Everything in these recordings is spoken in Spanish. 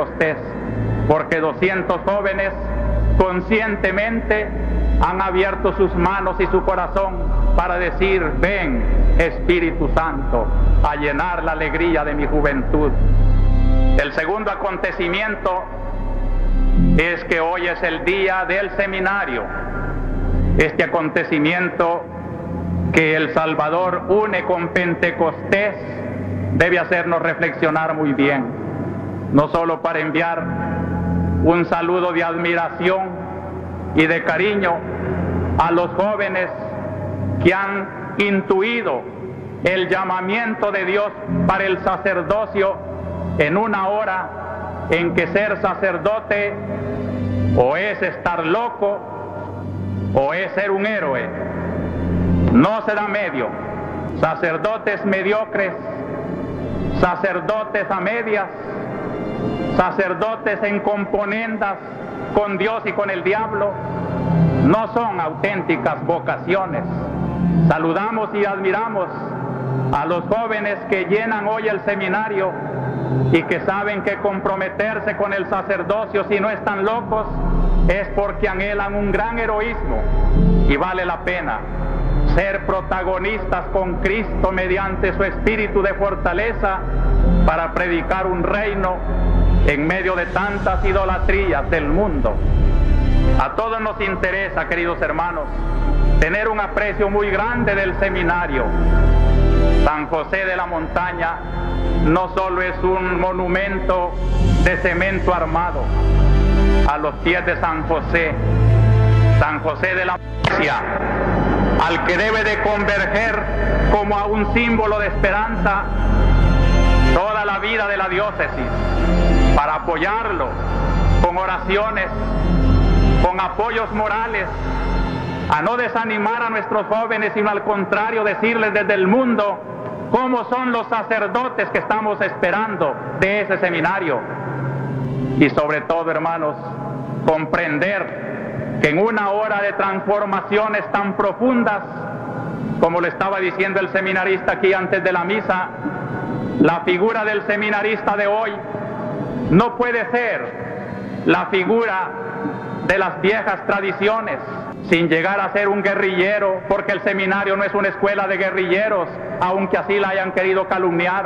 Pentecostés, porque 200 jóvenes conscientemente han abierto sus manos y su corazón para decir: ven, Espíritu Santo, a llenar la alegría de mi juventud. El segundo acontecimiento es que hoy es el día del seminario. Este acontecimiento que El Salvador une con Pentecostés debe hacernos reflexionar muy bien, no solo para enviar un saludo de admiración y de cariño a los jóvenes que han intuido el llamamiento de Dios para el sacerdocio en una hora en que ser sacerdote o es estar loco o es ser un héroe. No se da medio. Sacerdotes mediocres, sacerdotes a medias, sacerdotes en componendas con Dios y con el diablo, no son auténticas vocaciones. Saludamos y admiramos a los jóvenes que llenan hoy el seminario y que saben que comprometerse con el sacerdocio, si no están locos, es porque anhelan un gran heroísmo y vale la pena ser protagonistas con Cristo mediante su espíritu de fortaleza para predicar un reino en medio de tantas idolatrías del mundo. A todos nos interesa, queridos hermanos, tener un aprecio muy grande del seminario. San José de la Montaña no solo es un monumento de cemento armado. A los pies de San José de la Iglesia, al que debe de converger como a un símbolo de esperanza toda la vida de la diócesis, para apoyarlo con oraciones, con apoyos morales, a no desanimar a nuestros jóvenes, sino al contrario, decirles desde el mundo cómo son los sacerdotes que estamos esperando de ese seminario. Y sobre todo, hermanos, comprender que en una hora de transformaciones tan profundas, como le estaba diciendo el seminarista aquí antes de la misa, la figura del seminarista de hoy no puede ser la figura de las viejas tradiciones, sin llegar a ser un guerrillero, porque el seminario no es una escuela de guerrilleros, aunque así la hayan querido calumniar.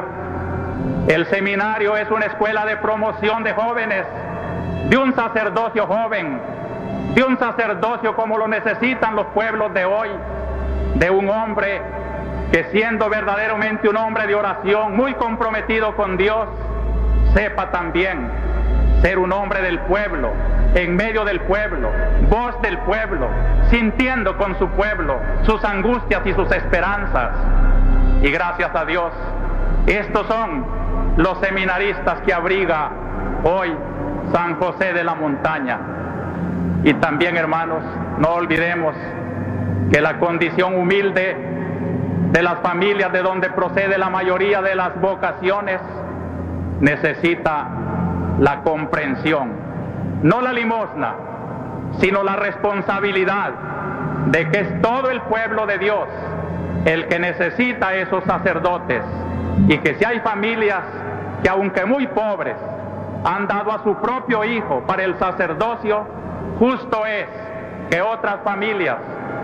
El seminario es una escuela de promoción de jóvenes, de un sacerdocio joven, de un sacerdocio como lo necesitan los pueblos de hoy, de un hombre que, siendo verdaderamente un hombre de oración, muy comprometido con Dios, sepa también ser un hombre del pueblo, en medio del pueblo, voz del pueblo, sintiendo con su pueblo sus angustias y sus esperanzas. Y gracias a Dios, estos son los seminaristas que abriga hoy San José de la Montaña. Y también, hermanos, no olvidemos que la condición humilde de las familias de donde procede la mayoría de las vocaciones necesita la comprensión, no la limosna, sino la responsabilidad de que es todo el pueblo de Dios el que necesita esos sacerdotes, y que si hay familias que, aunque muy pobres, han dado a su propio hijo para el sacerdocio, justo es que otras familias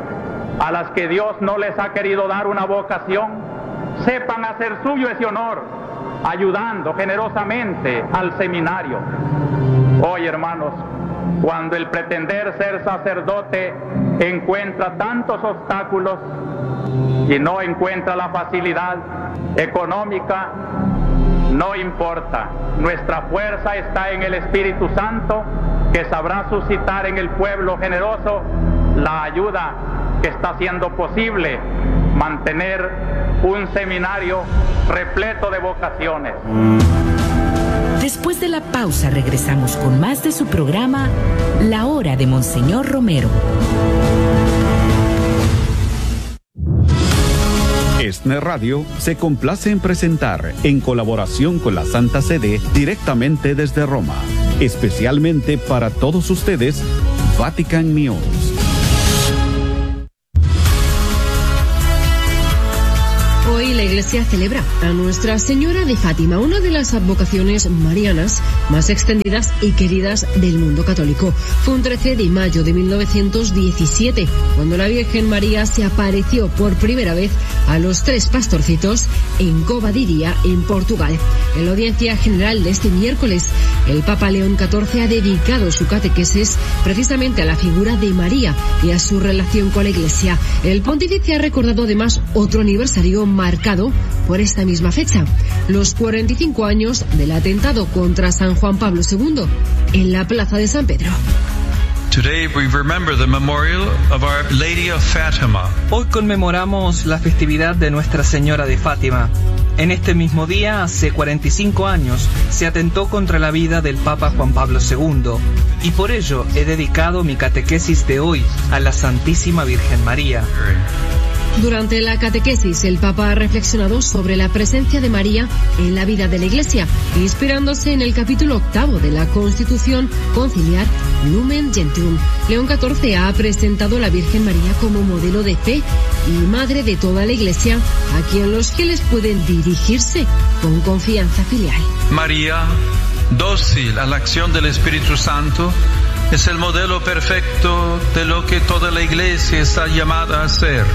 a las que Dios no les ha querido dar una vocación sepan hacer suyo ese honor, ayudando generosamente al seminario. Hoy, hermanos, cuando el pretender ser sacerdote encuentra tantos obstáculos y no encuentra la facilidad económica, no importa, nuestra fuerza está en el Espíritu Santo, que sabrá suscitar en el pueblo generoso la ayuda que está haciendo posible mantener un seminario repleto de vocaciones. Después de la pausa regresamos con más de su programa La Hora de Monseñor Romero. ESNE Radio se complace en presentar, en colaboración con la Santa Sede, directamente desde Roma, especialmente para todos ustedes, Vatican News. Hoy Hoy la Iglesia celebra a Nuestra Señora de Fátima, una de las advocaciones marianas más extendidas y queridas del mundo católico. Fue un 13 de mayo de 1917 cuando la Virgen María se apareció por primera vez a los 3 pastorcitos en Covadiría, en Portugal. En la audiencia general de este miércoles, el Papa León XIV ha dedicado su catequesis precisamente a la figura de María y a su relación con la Iglesia. El pontífice ha recordado además otro aniversario marcado por esta misma fecha, los 45 años del atentado contra San Juan Pablo II en la Plaza de San Pedro. Today we remember the memorial of Our Lady of Fatima. Hoy conmemoramos la festividad de Nuestra Señora de Fátima. En este mismo día, hace 45 años, se atentó contra la vida del Papa Juan Pablo II, y por ello he dedicado mi catequesis de hoy a la Santísima Virgen María. Durante la catequesis, el Papa ha reflexionado sobre la presencia de María en la vida de la Iglesia, inspirándose en el capítulo 8 de la Constitución Conciliar Lumen Gentium. León XIV ha presentado a la Virgen María como modelo de fe y madre de toda la Iglesia, a quien los fieles pueden dirigirse con confianza filial. María, dócil a la acción del Espíritu Santo, es el modelo perfecto de lo que toda la Iglesia está llamada a ser.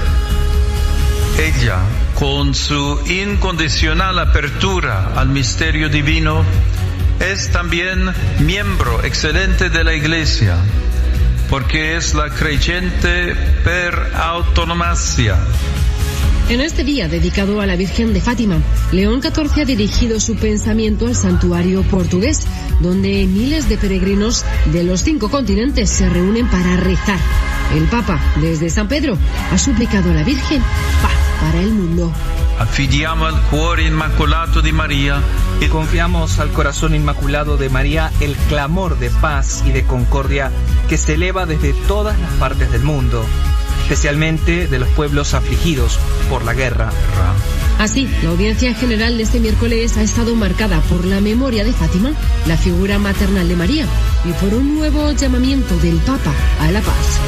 Ella, con su incondicional apertura al misterio divino, es también miembro excelente de la Iglesia, porque es la creyente per autonomacia. En este día dedicado a la Virgen de Fátima, León XIV ha dirigido su pensamiento al santuario portugués, donde miles de peregrinos de los 5 continentes se reúnen para rezar. El Papa, desde San Pedro, ha suplicado a la Virgen paz para el mundo. Affidiamo al cuore immacolato di María y confiamos al corazón inmaculado de María el clamor de paz y de concordia que se eleva desde todas las partes del mundo, especialmente de los pueblos afligidos por la guerra. Así, la audiencia general de este miércoles ha estado marcada por la memoria de Fátima, la figura maternal de María, y por un nuevo llamamiento del Papa a la paz.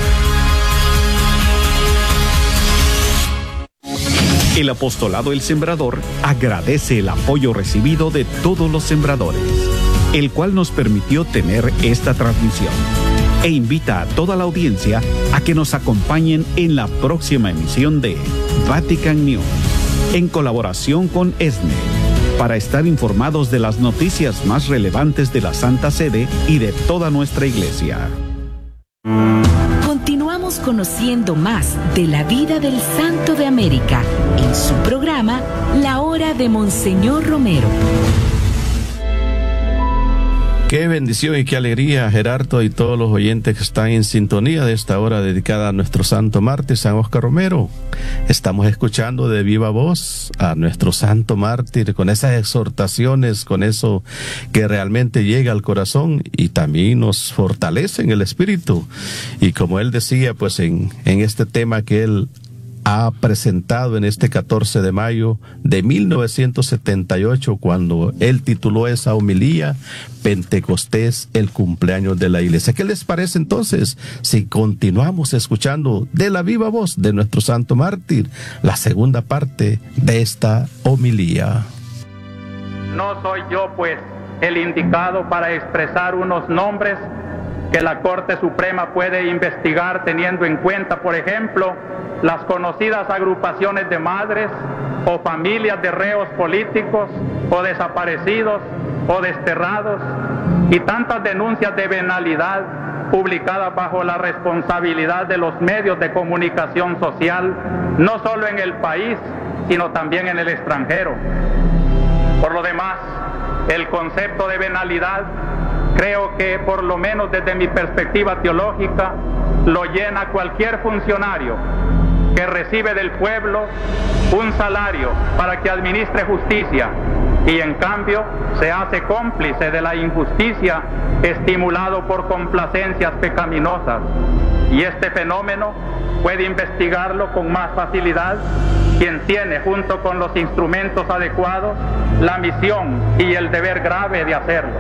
El Apostolado El Sembrador agradece el apoyo recibido de todos los sembradores, el cual nos permitió tener esta transmisión, e invita a toda la audiencia a que nos acompañen en la próxima emisión de Vatican News, en colaboración con ESNE, para estar informados de las noticias más relevantes de la Santa Sede y de toda nuestra Iglesia. Continuamos conociendo más de la vida del Santo de América en su programa La Hora de Monseñor Romero. Qué bendición y qué alegría, Gerardo, y todos los oyentes que están en sintonía de esta hora dedicada a nuestro santo mártir, San Óscar Romero. Estamos escuchando de viva voz a nuestro santo mártir con esas exhortaciones, con eso que realmente llega al corazón y también nos fortalece en el espíritu. Y como él decía, pues en este tema que él ha presentado en este 14 de mayo de 1978, cuando él tituló esa homilía, Pentecostés, el cumpleaños de la Iglesia. ¿Qué les parece entonces si continuamos escuchando de la viva voz de nuestro santo mártir la segunda parte de esta homilía? No soy yo, pues, el indicado para expresar unos nombres que la Corte Suprema puede investigar teniendo en cuenta, por ejemplo, las conocidas agrupaciones de madres o familias de reos políticos o desaparecidos o desterrados y tantas denuncias de venalidad publicadas bajo la responsabilidad de los medios de comunicación social, no solo en el país, sino también en el extranjero. Por lo demás, el concepto de venalidad, creo que, por lo menos desde mi perspectiva teológica, lo llena cualquier funcionario que recibe del pueblo un salario para que administre justicia y en cambio se hace cómplice de la injusticia estimulado por complacencias pecaminosas. Y este fenómeno puede investigarlo con más facilidad quien tiene, junto con los instrumentos adecuados, la misión y el deber grave de hacerlo.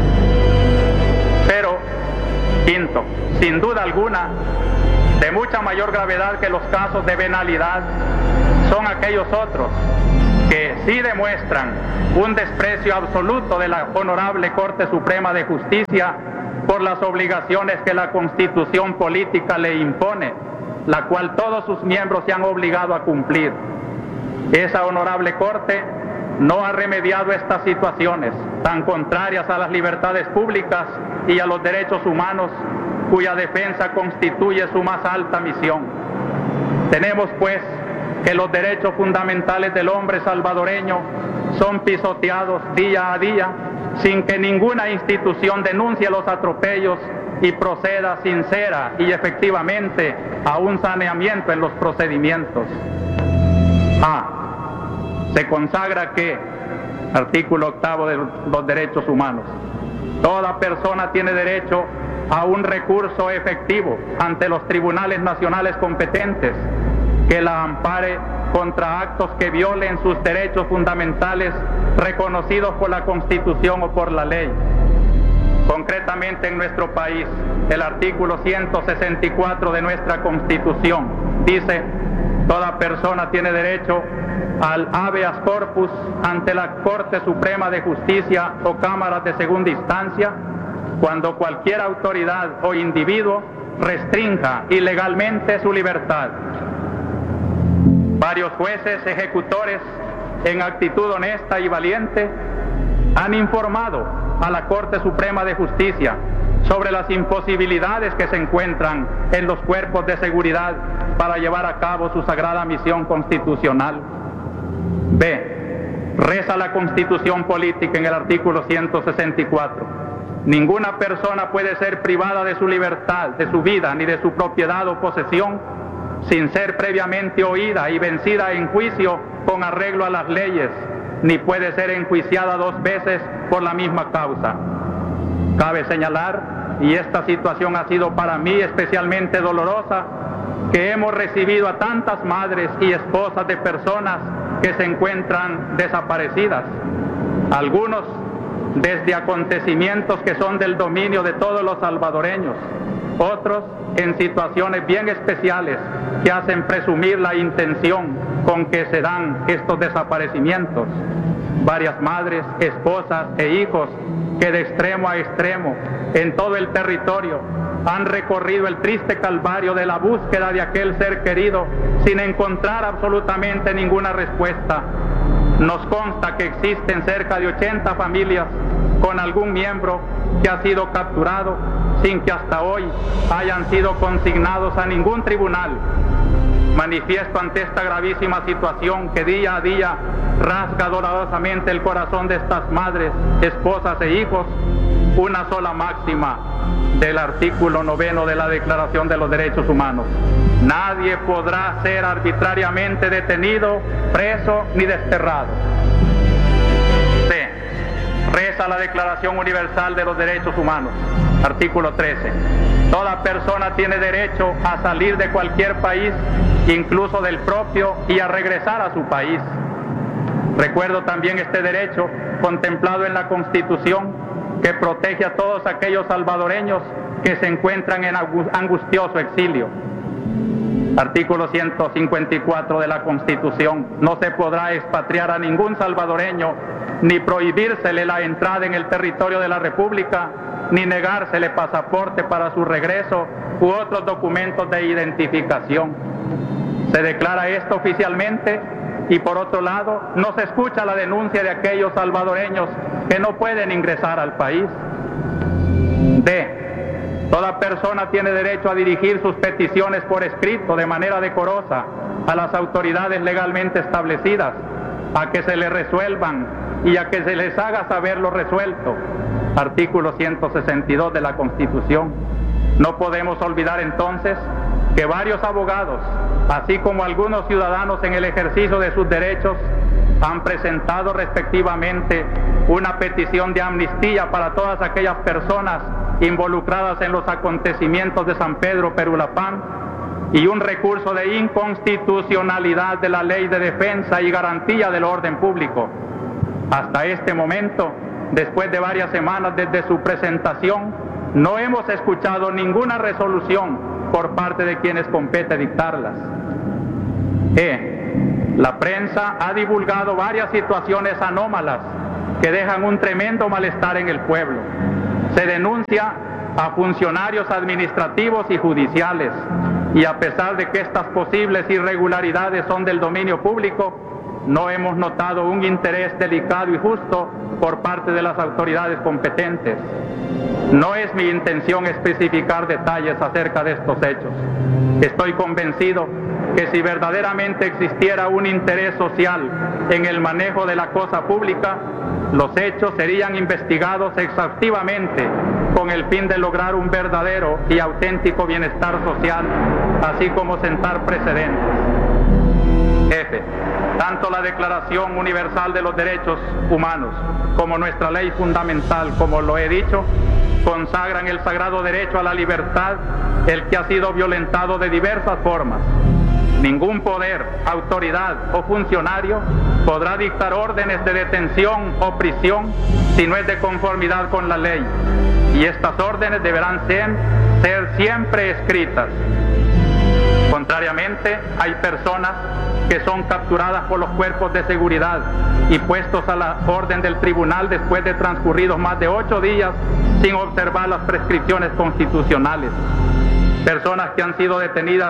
Pero, quinto, sin duda alguna, de mucha mayor gravedad que los casos de venalidad son aquellos otros que sí demuestran un desprecio absoluto de la Honorable Corte Suprema de Justicia por las obligaciones que la Constitución política le impone, la cual todos sus miembros se han obligado a cumplir. Esa Honorable Corte no ha remediado estas situaciones tan contrarias a las libertades públicas y a los derechos humanos, cuya defensa constituye su más alta misión. Tenemos, pues, que los derechos fundamentales del hombre salvadoreño son pisoteados día a día, sin que ninguna institución denuncie los atropellos y proceda sincera y efectivamente a un saneamiento en los procedimientos. Se consagra que, artículo 8 de los derechos humanos, toda persona tiene derecho a un recurso efectivo ante los tribunales nacionales competentes que la ampare contra actos que violen sus derechos fundamentales reconocidos por la Constitución o por la ley. Concretamente en nuestro país, el artículo 164 de nuestra Constitución dice: toda persona tiene derecho al habeas corpus ante la Corte Suprema de Justicia o cámaras de segunda instancia, cuando cualquier autoridad o individuo restrinja ilegalmente su libertad. Varios jueces ejecutores, en actitud honesta y valiente, han informado a la Corte Suprema de Justicia sobre las imposibilidades que se encuentran en los cuerpos de seguridad para llevar a cabo su sagrada misión constitucional. B. Reza la Constitución política en el artículo 164. Ninguna persona puede ser privada de su libertad, de su vida, ni de su propiedad o posesión, sin ser previamente oída y vencida en juicio con arreglo a las leyes, ni puede ser enjuiciada 2 veces por la misma causa. Cabe señalar, y esta situación ha sido para mí especialmente dolorosa, que hemos recibido a tantas madres y esposas de personas que se encuentran desaparecidas, algunos desde acontecimientos que son del dominio de todos los salvadoreños, otros en situaciones bien especiales que hacen presumir la intención con que se dan estos desaparecimientos. Varias madres, esposas e hijos que de extremo a extremo en todo el territorio han recorrido el triste calvario de la búsqueda de aquel ser querido sin encontrar absolutamente ninguna respuesta. Nos consta que existen cerca de 80 familias con algún miembro que ha sido capturado sin que hasta hoy hayan sido consignados a ningún tribunal. Manifiesto ante esta gravísima situación que día a día rasga dolorosamente el corazón de estas madres, esposas e hijos, una sola máxima del artículo 9 de la Declaración de los Derechos Humanos: nadie podrá ser arbitrariamente detenido, preso ni desterrado. C. Reza la Declaración Universal de los Derechos Humanos, artículo 13. Toda persona tiene derecho a salir de cualquier país, incluso del propio, y a regresar a su país. Recuerdo también este derecho contemplado en la Constitución, que protege a todos aquellos salvadoreños que se encuentran en angustioso exilio. Artículo 154 de la Constitución: no se podrá expatriar a ningún salvadoreño, ni prohibírsele la entrada en el territorio de la República, ni negársele pasaporte para su regreso u otros documentos de identificación. Se declara esto oficialmente y, por otro lado, no se escucha la denuncia de aquellos salvadoreños que no pueden ingresar al país. D. Toda persona tiene derecho a dirigir sus peticiones por escrito de manera decorosa a las autoridades legalmente establecidas, a que se le resuelvan y a que se les haga saber lo resuelto. Artículo 162 de la Constitución. No podemos olvidar entonces que varios abogados, así como algunos ciudadanos en el ejercicio de sus derechos, han presentado respectivamente una petición de amnistía para todas aquellas personas involucradas en los acontecimientos de San Pedro Perulapán y un recurso de inconstitucionalidad de la Ley de Defensa y Garantía del Orden Público. Hasta este momento, después de varias semanas desde su presentación, no hemos escuchado ninguna resolución por parte de quienes compete dictarlas. La prensa ha divulgado varias situaciones anómalas que dejan un tremendo malestar en el pueblo. Se denuncia a funcionarios administrativos y judiciales, y a pesar de que estas posibles irregularidades son del dominio público, no hemos notado un interés delicado y justo por parte de las autoridades competentes. No es mi intención especificar detalles acerca de estos hechos. Estoy convencido que si verdaderamente existiera un interés social en el manejo de la cosa pública, los hechos serían investigados exhaustivamente con el fin de lograr un verdadero y auténtico bienestar social, así como sentar precedentes. F. Tanto la Declaración Universal de los Derechos Humanos como nuestra ley fundamental, como lo he dicho, consagran el sagrado derecho a la libertad, el que ha sido violentado de diversas formas. Ningún poder, autoridad o funcionario podrá dictar órdenes de detención o prisión si no es de conformidad con la ley, y estas órdenes deberán ser siempre escritas. Contrariamente, hay personas que son capturadas por los cuerpos de seguridad y puestos a la orden del tribunal después de transcurridos más de 8 días sin observar las prescripciones constitucionales. Personas que han sido detenidas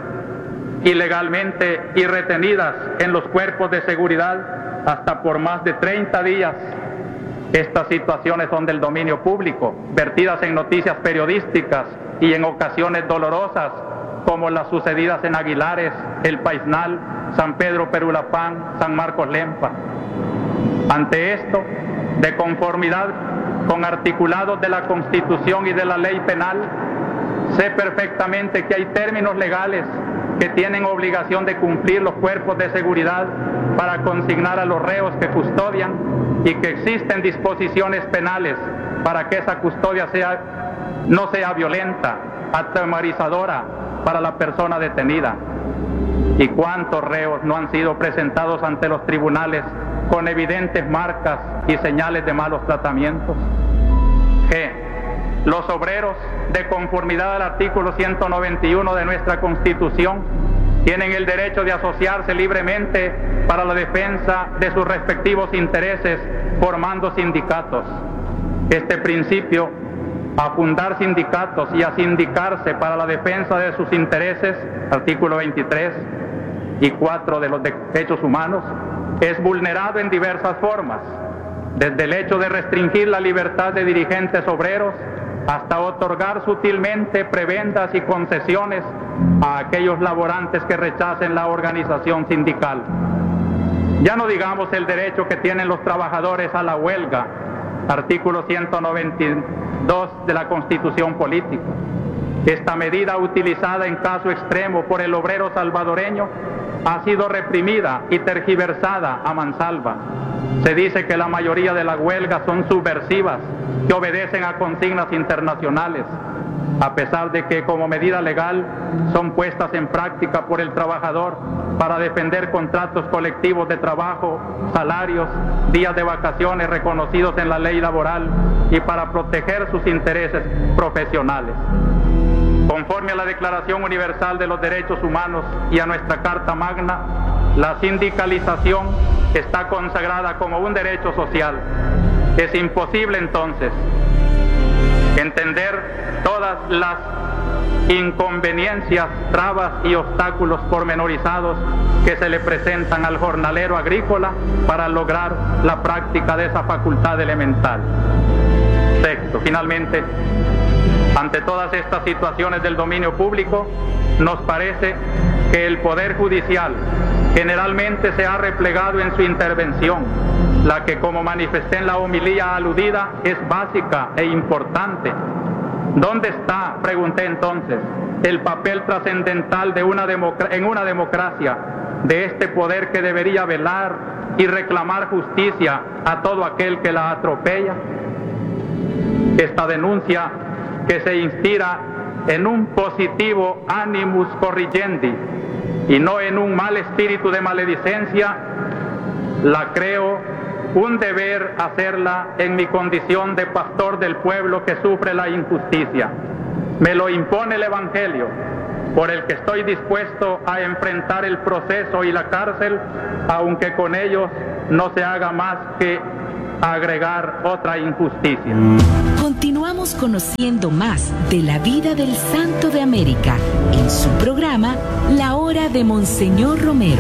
ilegalmente y retenidas en los cuerpos de seguridad hasta por más de 30 días. Estas situaciones son del dominio público, vertidas en noticias periodísticas y en ocasiones dolorosas, como las sucedidas en Aguilares, El Paisnal, San Pedro Perulapán, San Marcos Lempa. Ante esto, de conformidad con articulados de la Constitución y de la ley penal, sé perfectamente que hay términos legales que tienen obligación de cumplir los cuerpos de seguridad para consignar a los reos que custodian, y que existen disposiciones penales para que esa custodia no sea violenta, atemorizadora para la persona detenida. ¿Y cuántos reos no han sido presentados ante los tribunales con evidentes marcas y señales de malos tratamientos? G. Los obreros, de conformidad al artículo 191 de nuestra Constitución, tienen el derecho de asociarse libremente para la defensa de sus respectivos intereses formando sindicatos. Este principio, a fundar sindicatos y a sindicarse para la defensa de sus intereses, artículo 23 y 4 de los derechos humanos, es vulnerado en diversas formas, desde el hecho de restringir la libertad de dirigentes obreros hasta otorgar sutilmente prebendas y concesiones a aquellos laborantes que rechacen la organización sindical. Ya no digamos el derecho que tienen los trabajadores a la huelga, artículo 192 de la Constitución Política. Esta medida, utilizada en caso extremo por el obrero salvadoreño, ha sido reprimida y tergiversada a mansalva. Se dice que la mayoría de las huelgas son subversivas, que obedecen a consignas internacionales, a pesar de que como medida legal son puestas en práctica por el trabajador para defender contratos colectivos de trabajo, salarios, días de vacaciones reconocidos en la ley laboral y para proteger sus intereses profesionales. Conforme a la Declaración Universal de los Derechos Humanos y a nuestra Carta Magna, la sindicalización está consagrada como un derecho social. Es imposible entonces entender todas las inconveniencias, trabas y obstáculos pormenorizados que se le presentan al jornalero agrícola para lograr la práctica de esa facultad elemental. Sexto, finalmente, ante todas estas situaciones del dominio público, nos parece que el Poder Judicial generalmente se ha replegado en su intervención, la que, como manifesté en la homilía aludida, es básica e importante. ¿Dónde está, pregunté entonces, el papel trascendental de en una democracia de este poder que debería velar y reclamar justicia a todo aquel que la atropella? Esta denuncia, que se inspira en un positivo animus corrigendi y no en un mal espíritu de maledicencia, la creo un deber hacerla en mi condición de pastor del pueblo que sufre la injusticia. Me lo impone el Evangelio, por el que estoy dispuesto a enfrentar el proceso y la cárcel, aunque con ellos no se haga más que agregar otra injusticia. Continuamos conociendo más de la vida del Santo de América en su programa La Hora de Monseñor Romero.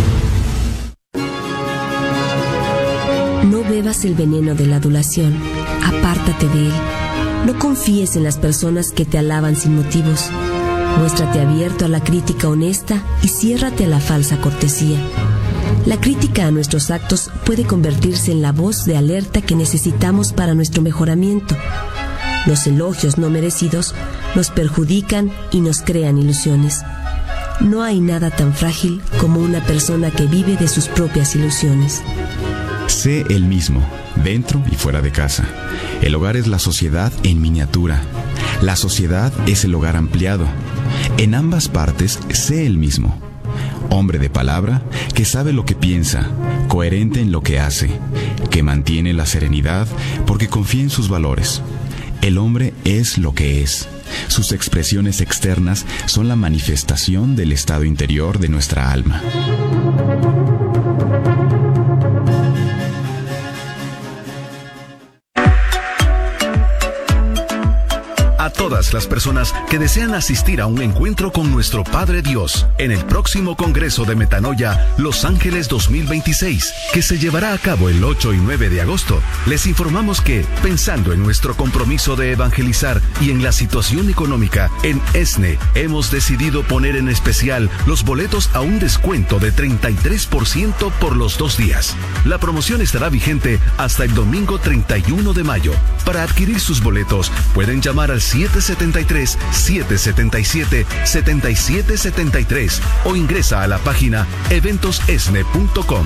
No bebas el veneno de la adulación, apártate de él. No confíes en las personas que te alaban sin motivos. Muéstrate abierto a la crítica honesta y ciérrate a la falsa cortesía. La crítica a nuestros actos puede convertirse en la voz de alerta que necesitamos para nuestro mejoramiento. Los elogios no merecidos nos perjudican y nos crean ilusiones. No hay nada tan frágil como una persona que vive de sus propias ilusiones. Sé el mismo, dentro y fuera de casa. El hogar es la sociedad en miniatura. La sociedad es el hogar ampliado. En ambas partes, sé el mismo. Hombre de palabra, que sabe lo que piensa, coherente en lo que hace, que mantiene la serenidad porque confía en sus valores. El hombre es lo que es. Sus expresiones externas son la manifestación del estado interior de nuestra alma. A todas las personas que desean asistir a un encuentro con nuestro Padre Dios en el próximo Congreso de Metanoia Los Ángeles 2026, que se llevará a cabo el 8 y 9 de agosto, les informamos que, pensando en nuestro compromiso de evangelizar y en la situación económica, en ESNE hemos decidido poner en especial los boletos a un descuento de 33% por los 2 días. La promoción estará vigente hasta el domingo 31 de mayo. Para adquirir sus boletos, pueden llamar al 773-777-7773 o ingresa a la página eventosesne.com.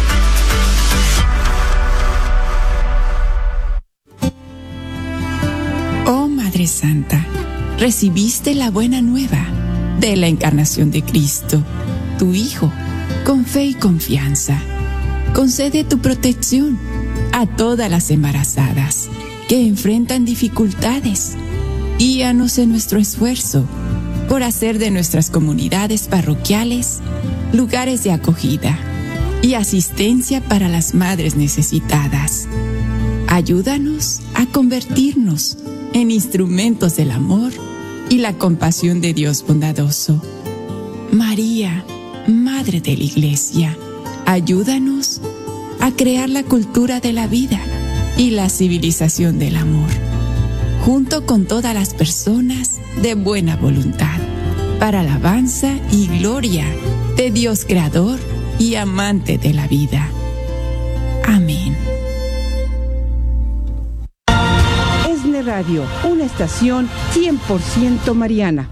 Oh Madre Santa, recibiste la buena nueva de la encarnación de Cristo, tu Hijo, con fe y confianza. Concede tu protección a todas las embarazadas que enfrentan dificultades. Guíanos en nuestro esfuerzo por hacer de nuestras comunidades parroquiales lugares de acogida y asistencia para las madres necesitadas. Ayúdanos a convertirnos en instrumentos del amor y la compasión de Dios bondadoso. María, Madre de la Iglesia, ayúdanos a crear la cultura de la vida y la civilización del amor, junto con todas las personas de buena voluntad, para alabanza y gloria de Dios Creador y amante de la vida. Amén. ESNE Radio, una estación 100% mariana.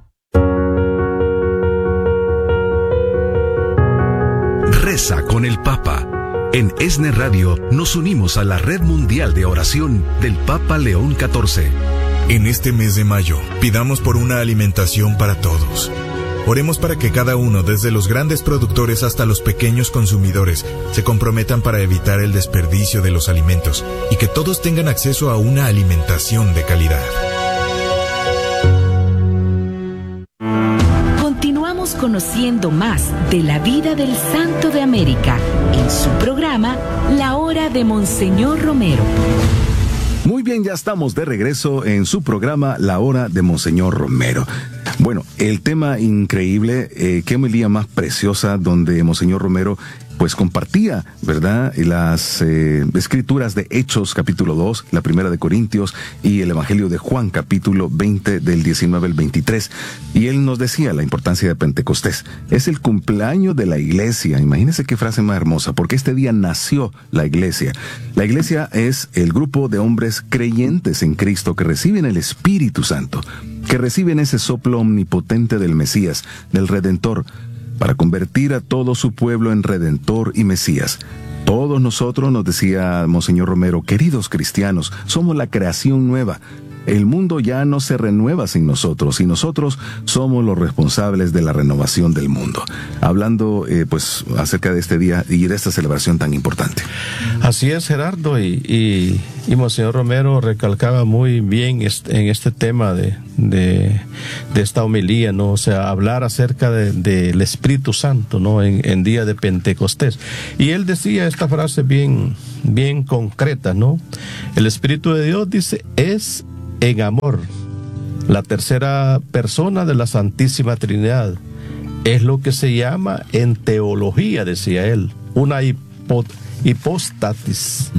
Reza con el Papa. En ESNE Radio nos unimos a la Red Mundial de Oración del Papa León XIV. En este mes de mayo, pidamos por una alimentación para todos. Oremos para que cada uno, desde los grandes productores hasta los pequeños consumidores, se comprometan para evitar el desperdicio de los alimentos y que todos tengan acceso a una alimentación de calidad. Continuamos conociendo más de la vida del Santo de América en su programa La Hora de Monseñor Romero. Muy bien, ya estamos de regreso en su programa La Hora de Monseñor Romero. Bueno, el tema increíble, qué homilía más preciosa donde Monseñor Romero pues compartía, ¿verdad?, las escrituras de Hechos capítulo 2, la primera de Corintios y el Evangelio de Juan capítulo 20 del 19 al 23. Y él nos decía la importancia de Pentecostés. Es el cumpleaños de la iglesia. Imagínense qué frase más hermosa, porque este día nació la iglesia. La iglesia es el grupo de hombres creyentes en Cristo que reciben el Espíritu Santo, que reciben ese soplo omnipotente del Mesías, del Redentor, para convertir a todo su pueblo en Redentor y Mesías. Todos nosotros, nos decía Monseñor Romero, queridos cristianos, somos la creación nueva. El mundo ya no se renueva sin nosotros y nosotros somos los responsables de la renovación del mundo. Hablando pues acerca de este día y de esta celebración tan importante. Así es, Gerardo, y Monseñor Romero recalcaba muy bien en este tema de esta homilía, ¿no? O sea, hablar acerca del Espíritu Santo, ¿no? En día de Pentecostés. Y él decía esta frase bien concreta, ¿no? El Espíritu de Dios, dice, es en amor la tercera persona de la Santísima Trinidad. Es lo que se llama en teología, decía él, una hipostasis,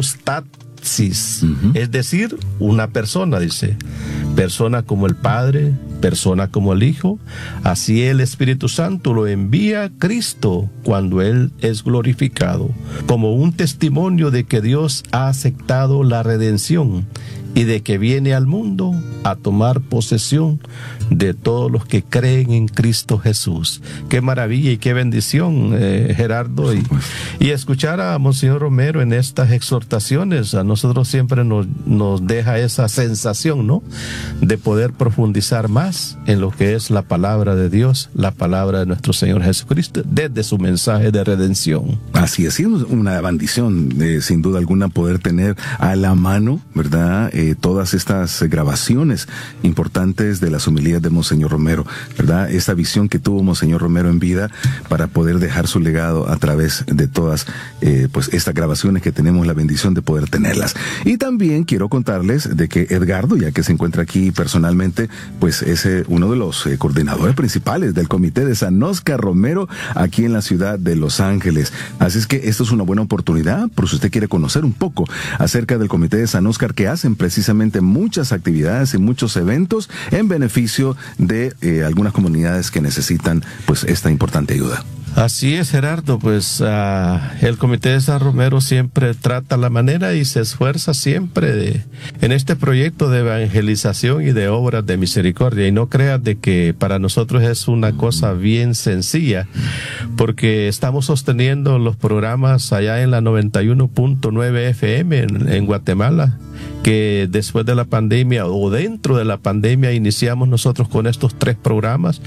es decir, una persona, dice, persona como el Padre, persona como el Hijo. Así el Espíritu Santo lo envía a Cristo cuando Él es glorificado, como un testimonio de que Dios ha aceptado la redención y de que viene al mundo a tomar posesión de todos los que creen en Cristo Jesús. Qué maravilla y qué bendición, Gerardo, y escuchar a Monseñor Romero en estas exhortaciones a nosotros siempre nos deja esa sensación, ¿no?, de poder profundizar más en lo que es la palabra de Dios, la palabra de nuestro Señor Jesucristo, desde su mensaje de redención. Así es, una bendición, sin duda alguna, poder tener a la mano, ¿verdad?, todas estas grabaciones importantes de las homilías de Monseñor Romero, ¿verdad? Esta visión que tuvo Monseñor Romero en vida para poder dejar su legado a través de todas pues estas grabaciones que tenemos la bendición de poder tenerlas. Y también quiero contarles de que Edgardo, ya que se encuentra aquí personalmente, pues es uno de los coordinadores principales del Comité de San Óscar Romero aquí en la ciudad de Los Ángeles. Así es que esto es una buena oportunidad por si usted quiere conocer un poco acerca del Comité de San Óscar, que hacen precisamente muchas actividades y muchos eventos en beneficio de algunas comunidades que necesitan pues esta importante ayuda. Así es, Gerardo, pues el Comité de San Romero siempre trata la manera y se esfuerza siempre en este proyecto de evangelización y de obras de misericordia. Y no creas de que para nosotros es una cosa bien sencilla, porque estamos sosteniendo los programas allá en la 91.9 FM en Guatemala, que después de la pandemia o dentro de la pandemia iniciamos nosotros con estos 3 programas.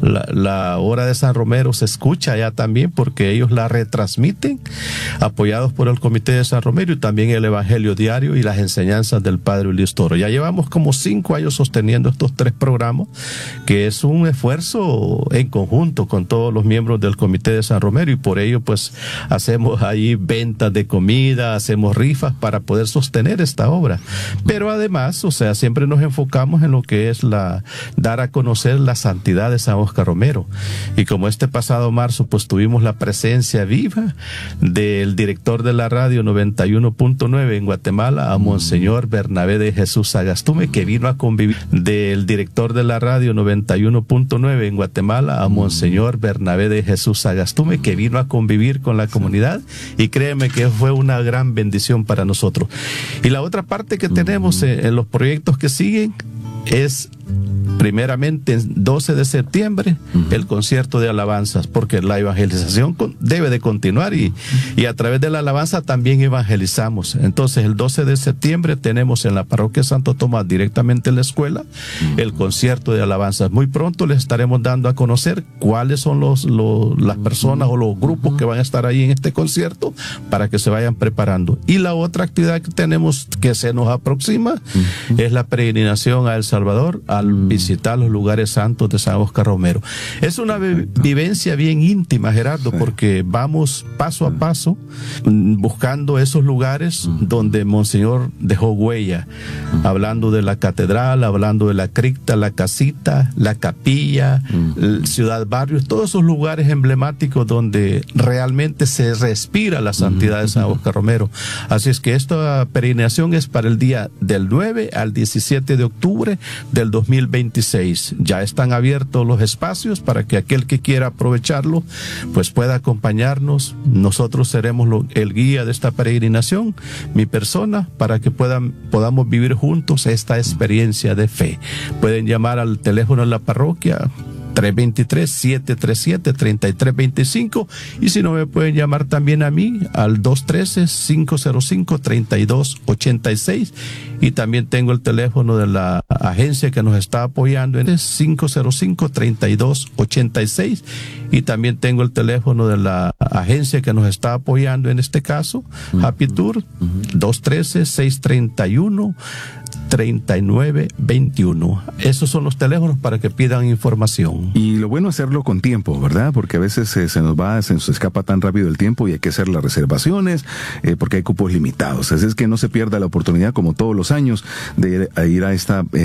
La hora de San Romero se escucha allá también porque ellos la retransmiten, apoyados por el Comité de San Romero, y también el Evangelio Diario y las enseñanzas del Padre Luis Toro. Ya llevamos como 5 años sosteniendo estos 3 programas, que es un esfuerzo en conjunto con todos los miembros del Comité de San Romero, y por ello pues hacemos ahí ventas de comida, hacemos rifas para poder sostener esta obra. Pero además, o sea, siempre nos enfocamos en lo que es dar a conocer la santidad de San Óscar Romero. Y como este pasado marzo, pues tuvimos la presencia viva del director de la radio 91.9 en Guatemala, a Monseñor Bernabé de Jesús Sagastume, que vino a convivir, del director de la radio 91.9 en Guatemala, a Monseñor Bernabé de Jesús Sagastume, que vino a convivir con la comunidad, y créeme que fue una gran bendición para nosotros. Y la otra parte que tenemos en los proyectos que siguen es primeramente el 12 de septiembre el concierto de alabanzas, porque la evangelización debe de continuar y a través de la alabanza también evangelizamos. Entonces el 12 de septiembre tenemos en la parroquia Santo Tomás, directamente en la escuela, el concierto de alabanzas. Muy pronto les estaremos dando a conocer cuáles son las personas o los grupos que van a estar ahí en este concierto, para que se vayan preparando. Y la otra actividad que tenemos, que se nos aproxima, es la peregrinación a El Salvador, al visitar los lugares santos de San Óscar Romero. Es una vivencia bien íntima, Gerardo, porque vamos paso a paso buscando esos lugares donde Monseñor dejó huella, hablando de la catedral, hablando de la cripta, la casita, la capilla, Ciudad Barrios, todos esos lugares emblemáticos donde realmente se respira la santidad de San Óscar Romero. Así es que esta peregrinación es para el día del 9 al 17 de octubre del 2026. Ya están abiertos los espacios para que aquel que quiera aprovecharlo pues pueda acompañarnos. Nosotros seremos el guía de esta peregrinación, mi persona, para que podamos vivir juntos esta experiencia de fe. Pueden llamar al teléfono de la parroquia 323-737-3325, y si no, me pueden llamar también a mí al 213-505-3286, y también tengo el teléfono de la agencia que nos está apoyando en 505-3286, y también tengo el teléfono de la agencia que nos está apoyando en este caso, Happy Tour, 213-631-3921. Esos son los teléfonos para que pidan información. Y lo bueno es hacerlo con tiempo, ¿verdad? Porque a veces se nos escapa tan rápido el tiempo y hay que hacer las reservaciones porque hay cupos limitados. Así es que no se pierda la oportunidad, como todos los años, de ir a esta